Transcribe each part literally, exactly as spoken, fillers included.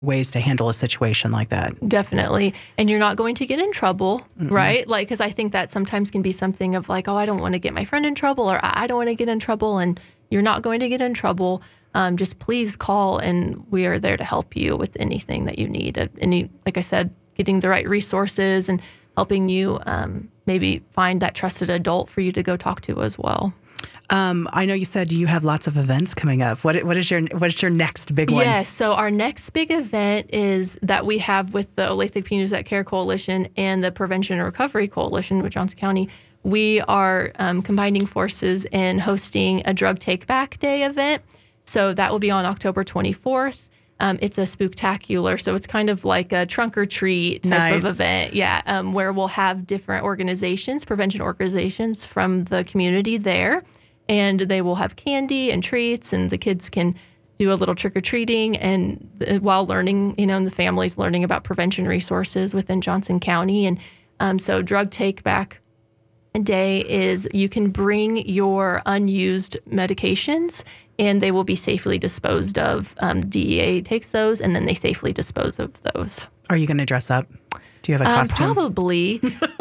ways to handle a situation like that. Definitely. And you're not going to get in trouble, Mm-mm. right? Like, because I think that sometimes can be something of like, oh, I don't want to get my friend in trouble, or I don't want to get in trouble. And you're not going to get in trouble. Um, just please call, and we are there to help you with anything that you need. Uh, Any, like I said, getting the right resources and helping you um, maybe find that trusted adult for you to go talk to as well. Um, I know you said you have lots of events coming up. What what is your what is your next big one? Yes, so our next big event is that we have with the Olathe Communities That Care Coalition and the Prevention and Recovery Coalition with Johnson County. We are um, combining forces and hosting a Drug Take Back Day event. So that will be on October twenty-fourth. Um, it's a spooktacular, so it's kind of like a trunk or treat type Nice. of event, yeah, um, where we'll have different organizations, prevention organizations from the community there, and they will have candy and treats, and the kids can do a little trick-or-treating and uh, while learning, you know, and the families learning about prevention resources within Johnson County. And um, so Drug Take Back Day is you can bring your unused medications and they will be safely disposed of. Um, D E A takes those and then they safely dispose of those. Are you going to dress up? Do you have a Um, costume? probably.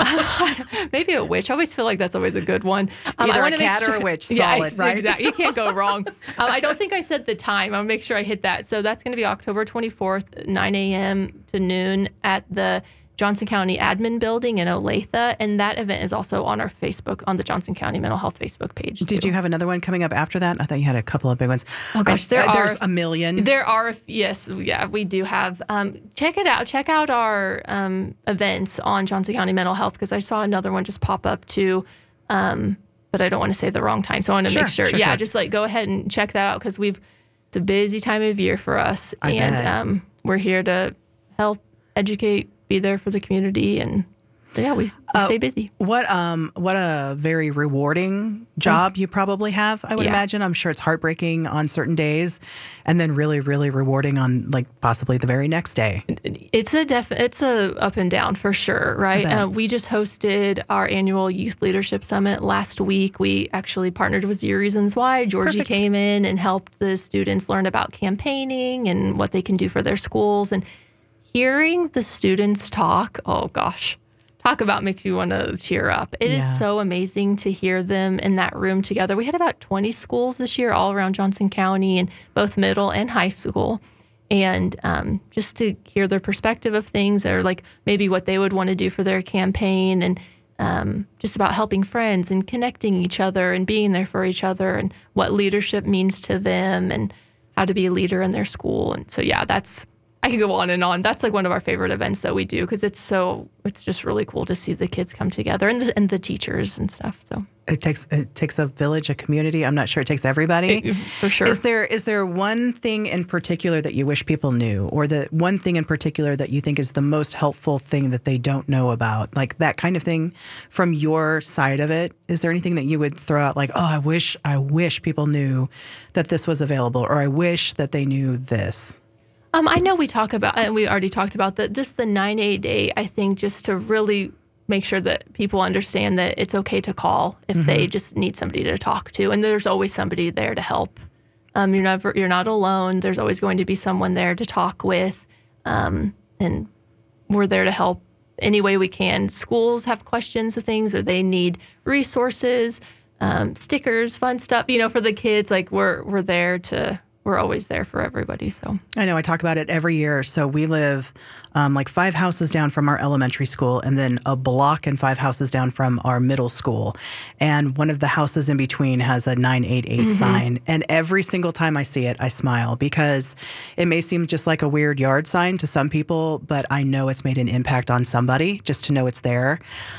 Maybe a witch. I always feel like that's always a good one. Um, Either I a wanna make cat or sure- a witch. Yeah, Solid, right? Exactly. You can't go wrong. um, I don't think I said the time. I'll make sure I hit that. So that's going to be October twenty-fourth, nine a.m. to noon at the Johnson County Admin Building in Olathe. And that event is also on our Facebook, on the Johnson County Mental Health Facebook page. Did too. you have another one coming up after that? I thought you had a couple of big ones. Oh gosh, I- there uh, are There's a million. There are, yes, yeah, we do have. Um, check it out. Check out our um, events on Johnson County Mental Health, because I saw another one just pop up too, um, but I don't want to say the wrong time, so I want to Sure, make sure. sure, yeah, sure. just like go ahead and check that out, because we've it's a busy time of year for us, I and bet. um, we're here to help educate, be there for the community, and yeah, we, we Uh, stay busy. What um what a very rewarding job you probably have, I would Yeah. imagine. I'm sure it's heartbreaking on certain days and then really, really rewarding on like possibly the very next day. It's a def- It's a up and down for sure, right? bet. Uh, we just hosted our annual Youth Leadership Summit last week. We actually partnered with Zero Reasons Why. Georgie Perfect. came in and helped the students learn about campaigning and what they can do for their schools. And hearing the students talk, oh gosh, talk about makes you want to cheer up. It Yeah. is so amazing to hear them in that room together. We had about twenty schools this year all around Johnson County, in both middle and high school. And um, just to hear their perspective of things, or like maybe what they would want to do for their campaign, and um, just about helping friends and connecting each other and being there for each other, and what leadership means to them and how to be a leader in their school. And so, yeah, that's, I could go on and on. That's like one of our favorite events that we do, because it's so, it's just really cool to see the kids come together, and the, and the teachers and stuff. So It takes it takes a village, a community. I'm not sure it takes everybody. for sure. Is there is there one thing in particular that you wish people knew, or the one thing in particular that you think is the most helpful thing that they don't know about, like that kind of thing from your side of it? Is there anything that you would throw out, like, oh, I wish I wish people knew that this was available, or I wish that they knew this? Um, I know we talk about, and we already talked about that, just the nine A day, I think, just to really make sure that people understand that it's okay to call if Mm-hmm. they just need somebody to talk to, and there's always somebody there to help. Um, you're never, you're not alone. There's always going to be someone there to talk with, um, and we're there to help any way we can. Schools have questions of things, or they need resources, um, stickers, fun stuff, you know, for the kids. Like we're we're there to. We're always there for everybody. So I know I talk about it every year. So we live um, like five houses down from our elementary school, and then a block and five houses down from our middle school. And one of the houses in between has a nine eight eight Mm-hmm. sign. And every single time I see it, I smile, because it may seem just like a weird yard sign to some people, but I know it's made an impact on somebody just to know it's there.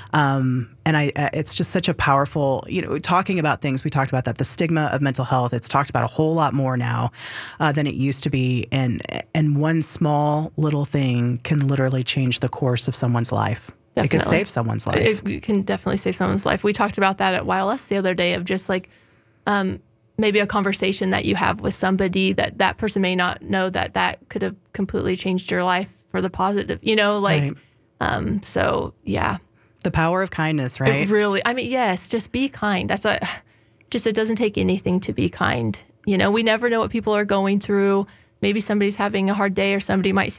Um, and I, uh, it's just such a powerful, you know, talking about things. We talked about that, the stigma of mental health. It's talked about a whole lot more now uh, than it used to be. And, and one small little thing can literally change the course of someone's life. It could Definitely. save someone's life. It, it can definitely save someone's life. We talked about that at Y L S the other day, of just like um, maybe a conversation that you have with somebody that that person may not know that that could have completely changed your life for the positive, you know, like, Right. um, so yeah. The power of kindness, right? It really, I mean, yes, just be kind. That's a, just, it doesn't take anything to be kind. You know, we never know what people are going through. Maybe somebody's having a hard day, or somebody might